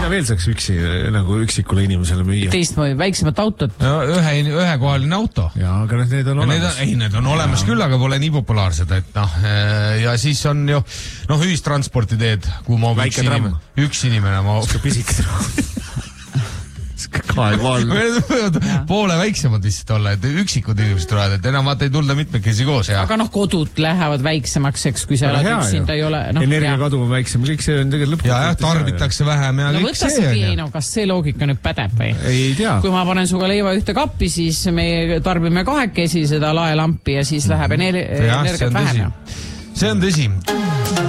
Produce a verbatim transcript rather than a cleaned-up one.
veel saaks üksi, nagu üksikule inimesele müüa? Teistmoodi, väiksemat autot. No, ühe, ühekohaline auto. Ja, aga need on olemas. Need on, ei, need on olemas ja. Küll, aga pole nii populaarsed, et noh, ja siis on ju, noh, ühistransporti teed, kuhu ma üks inimene, üks inimene ma... Pisik tramm. Poole väiksemad lihtsalt olla, et üksikud inimesed tulevad, et enam vaata ei tulda mitmekesi koos. Ja. Aga noh, kodud lähevad väiksemaks, eks, kui sa oled üksinda ei ole. No, energiakadu on väiksem, kõik see on tegelikult lõpuks. Ja, jah, tarbitakse vähem ja no, kõik see on. No, kas see loogika nüüd pädeb või? Ei tea. Kui ma panen suga leiva ühte kappi, siis me tarbime kahekesi seda laelampi ja siis läheb energia vähem. See on tõsi.